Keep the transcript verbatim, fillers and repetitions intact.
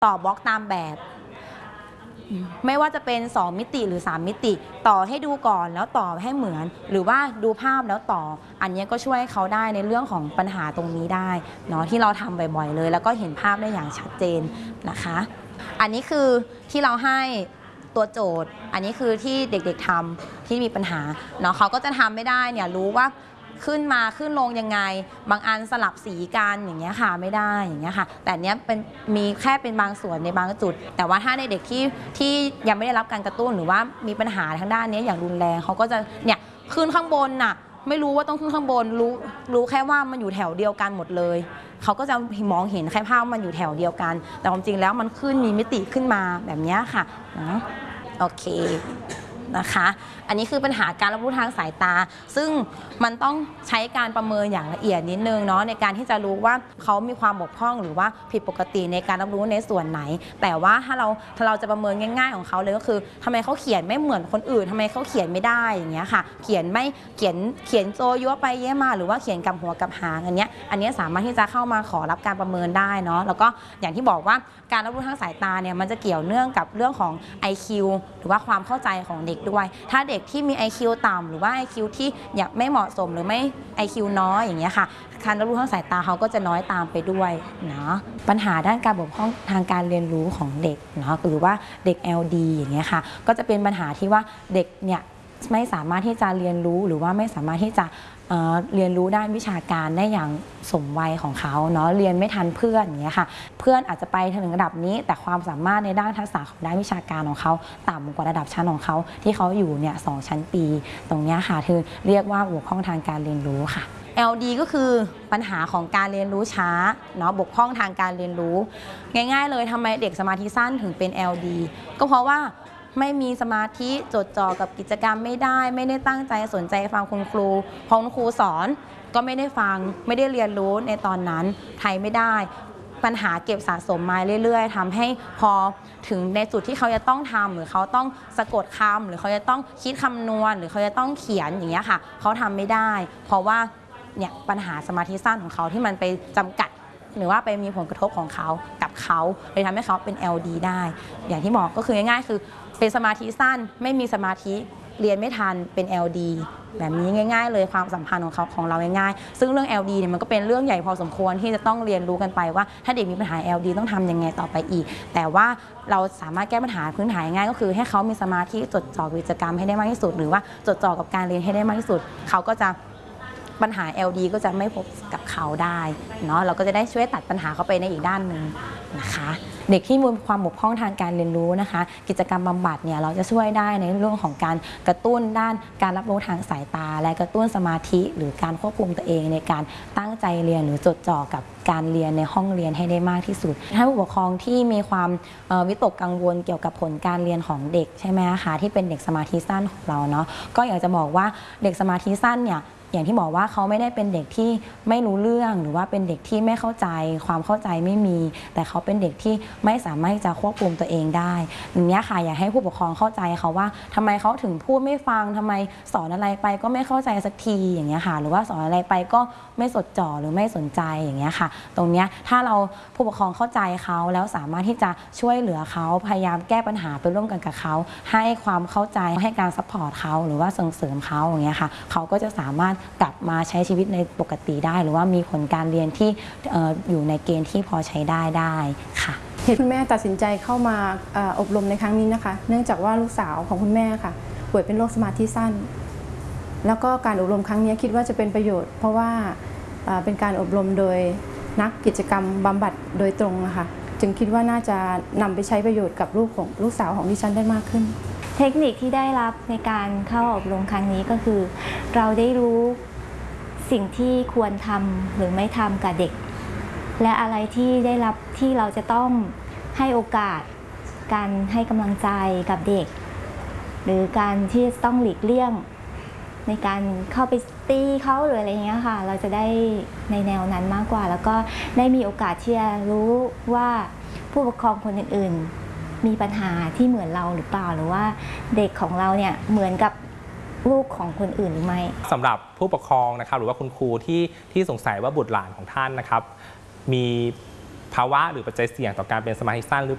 ต่อบล็อกตามแบบไม่ว่าจะเป็นสองมิติหรือสามมิติต่อให้ดูก่อนแล้วต่อให้เหมือนหรือว่าดูภาพแล้วต่ออันนี้ก็ช่วยเขาได้ในเรื่องของปัญหาตรงนี้ได้เนาะที่เราทำบ่อยๆเลยแล้วก็เห็นภาพได้อย่างชัดเจนนะคะอันนี้คือที่เราให้ตัวโจทย์อันนี้คือที่เด็กๆทำที่มีปัญหาเนาะเขาก็จะทำไม่ได้เนี่ยรู้ว่าขึ้นมาขึ้นลงยังไงบางอันสลับสีกันอย่างเงี้ยค่ะไม่ได้อย่างเงี้ยค่ะแต่เนี้ยเป็นมีแค่เป็นบางส่วนในบางจุดแต่ว่าถ้าในเด็กที่ที่ยังไม่ได้รับการกระตุ้นหรือว่ามีปัญหาทางด้านนี้อย่างรุนแรงเขาก็จะเนี่ยขึ้นข้างบนน่ะไม่รู้ว่าต้องขึ้นข้างบนรู้รู้แค่ว่ามันอยู่แถวเดียวกันหมดเลยเขาก็จะมองเห็นแค่ภาพมันอยู่แถวเดียวกันแต่ความจริงแล้วมันขึ้นมีมิติขึ้นมาแบบนี้ค่ะนะโอเคนะคะอันนี้คือปัญหาการรับรู้ทางสายตาซึ่งมันต้องใช้การประเมินอย่างละเอียดนิดนึงเนาะในการที่จะรู้ว่าเขามีความบกพร่องหรือว่าผิดปกติในการรับรู้ในส่วนไหนแต่ว่าถ้าเราถ้าเราจะประเมินง่ายๆของเขาเลยก็คือทำไมเขาเขียนไม่เหมือนคนอื่นทำไมเขาเขียนไม่ได้อย่างเงี้ยค่ะเขียนไม่เขียนเขียนโจยัวไปเยอะมาหรือว่าเขียนกับหัวกับหางอันเนี้ยอันนี้สามารถที่จะเข้ามาขอรับการประเมินได้เนาะแล้วก็อย่างที่บอกว่าการรับรู้ทางสายตาเนี่ยมันจะเกี่ยวเนื่องกับเรื่องของ ไอ คิว หรือว่าความเข้าใจของเด็กด้วยถ้าเด็กที่มี ไอ คิว ต่ำหรือว่า ไอ คิว ที่อยากไม่เหมาะสมหรือไม่ ไอ คิว น้อยอย่างเงี้ยค่ะการรับรู้ทางสายตาเขาก็จะน้อยตามไปด้วยเนาะปัญหาด้านการบกพร่องทางการเรียนรู้ของเด็กเนาะหรือว่าเด็ก แอล ดี อย่างเงี้ยค่ะก็จะเป็นปัญหาที่ว่าเด็กเนี่ยไม่สามารถที่จะเรียนรู้หรือว่าไม่สามารถที่จะเอ่อเรียนรู้ด้านวิชาการได้อย่างสมวัยของเขาเนาะเรียนไม่ทันเพื่อนอย่างเงี้ยค่ะเพื่อนอาจจะไปถึงระดับนี้แต่ความสามารถในด้านทักษะของด้านวิชาการของเขาต่ำกว่าระดับชั้นของเขาที่เขาอยู่เนี่ยสองชั้นปีตรงเนี้ยค่ะคือเรียกว่าบกพร่องทางการเรียนรู้ค่ะ แอล ดี ก็คือปัญหาของการเรียนรู้ช้าเนาะบกพร่องทางการเรียนรู้ง่ายๆเลยทำไมเด็กสมาธิสั้นถึงเป็น แอล ดี ก็เพราะว่าไม่มีสมาธิจดจ่อกับกิจกรรมไม่ได้ไม่ได้ตั้งใจสนใจฟังคุณครูพอคุณครูสอนก็ไม่ได้ฟังไม่ได้เรียนรู้ในตอนนั้นไทยไม่ได้ปัญหาเก็บสะสมมาเรื่อยๆทำให้พอถึงในจุดที่เขาจะต้องทำหรือเขาต้องสะกดคำหรือเขาจะต้องคิดคำนวณหรือเขาจะต้องเขียนอย่างเงี้ยค่ะเขาทำไม่ได้เพราะว่าเนี่ยปัญหาสมาธิสั้นของเขาที่มันไปจำกัดหรือว่าไปมีผลกระทบของเขากับเขาเลยทำให้เขาเป็น แอล ดี ได้อย่างที่บอกก็คือง่ายๆคือเป็นสมาธิสั้นไม่มีสมาธิเรียนไม่ทันเป็น แอล ดี แบบนี้ง่ายๆเลยความสัมพันธ์ของเขาของเราง่ายๆซึ่งเรื่อง แอล ดี เนี่ยมันก็เป็นเรื่องใหญ่พอสมควรที่จะต้องเรียนรู้กันไปว่าถ้าเด็กมีปัญหา แอล ดี ต้องทำยังไงต่อไปอีกแต่ว่าเราสามารถแก้ปัญหาพื้นฐานง่ายก็คือให้เขามีสมาธิจดจ่อกิจกรรมให้ได้มากที่สุดหรือว่าจดจ่อกับการเรียนให้ได้มากที่สุดเขาก็จะปัญหา แอล ดี ก็จะไม่พบกับเขาได้เนาะเราก็จะได้ช่วยตัดปัญหาเขาไปในอีกด้านหนึ่งนะคะเด็กที่มีความบกพร่องทางการเรียนรู้นะคะกิจกรรมบำบัดเนี่ยเราจะช่วยได้ในเรื่องของการกระตุ้นด้านการรับรู้ทางสายตาและกระตุ้นสมาธิหรือการควบคุมตัวเองในการตั้งใจเรียนหรือจดจ่อกับการเรียนในห้องเรียนให้ได้มากที่สุดถ้าผู้ปกครองที่มีความวิตกกังวลเกี่ยวกับผลการเรียนของเด็กใช่ไหมคะที่เป็นเด็กสมาธิสั้นของเราเนาะก็อยากจะบอกว่าเด็กสมาธิสั้นเนี่ยอย่างที่บอกว่าเขาไม่ได้เป็นเด็กที่ไม่รู้เรื่องหรือว่าเป็นเด็กที่ไม่เข้าใจความเข้าใจไม่มีแต่เขาเป็นเด็กที่ไม่สามารถจะควบคุมตัวเองได้อย่างนี้ค่ะอยากให้ผู้ปกครองเข้าใจเขาว่าทำไมเขาถึงพูดไม่ฟังทำไมสอนอะไรไปก็ไม่เข้าใจสักทีอย่างเงี้ยค่ะหรือว่าสอนอะไรไปก็ไม่สดจ่อหรือไม่สนใจอย่างเงี้ยค่ะตรงเนี้ยถ้าเราผู้ปกครองเข้าใจเขาแล้วสามารถที่จะช่วยเหลือเขาพยายามแก้ปัญหาไปร่วมกันกับเขาให้ความเข้าใจให้การซัพพอร์ตเขาหรือว่าส่งเสริมเขาอย่างเงี้ยค่ะเขาก็จะสามารถกลับมาใช้ชีวิตในปกติได้หรือว่ามีผลการเรียนที่ อ, อยู่ในเกณฑ์ที่พอใช้ได้ได้ค่ะเหตุคุณแม่ตัดสินใจเข้ามาอบรมในครั้งนี้นะคะเนื่องจากว่าลูกสาวของคุณแม่ค่ะป่วยเป็นโรคสมาธิสั้นแล้วก็การอบรมครั้งนี้คิดว่าจะเป็นประโยชน์เพราะว่าเป็นการอบรมโดยนักกิจกรรมบำบัดโดยตรงนะคะจึงคิดว่าน่าจะนำไปใช้ประโยชน์กับลูกของลูกสาวของดิฉันได้มากขึ้นเทคนิคที่ได้รับในการเข้าอบรมครั้งนี้ก็คือเราได้รู้สิ่งที่ควรทำหรือไม่ทำกับเด็กและอะไรที่ได้รับที่เราจะต้องให้โอกาสการให้กำลังใจกับเด็กหรือการที่ต้องหลีกเลี่ยงในการเข้าไปตีเขาหรืออะไรเงี้ยค่ะเราจะได้ในแนวนั้นมากกว่าแล้วก็ได้มีโอกาสที่จะรู้ว่าผู้ปกครองคนอื่นๆมีปัญหาที่เหมือนเราหรือเปล่าหรือว่าเด็กของเราเนี่ยเหมือนกับลูกของคนอื่นหรือไม่สำหรับผู้ปกครองนะครับหรือว่าคุณครูที่ที่สงสัยว่าบุตรหลานของท่านนะครับมีภาวะหรือปัจจัยเสี่ยงต่อการเป็นสมาธิสั้นหรือ